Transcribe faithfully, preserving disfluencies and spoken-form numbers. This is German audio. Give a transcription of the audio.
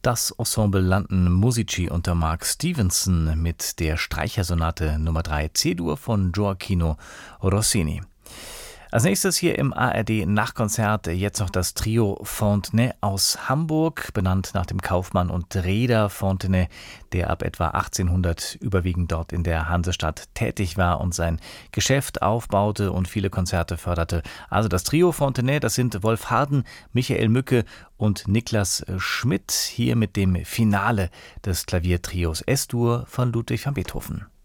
Das Ensemble London Musici unter Mark Stevenson mit der Streichersonate Nummer drei C-Dur von Gioacchino Rossini. Als nächstes hier im A R D-Nachtkonzert jetzt noch das Trio Fontenay aus Hamburg, benannt nach dem Kaufmann und Reeder Fontenay, der ab etwa achtzehnhundert überwiegend dort in der Hansestadt tätig war und sein Geschäft aufbaute und viele Konzerte förderte. Also das Trio Fontenay, das sind Wolf Harden, Michael Mücke und Niklas Schmidt, hier mit dem Finale des Klaviertrios S-Dur von Ludwig van Beethoven.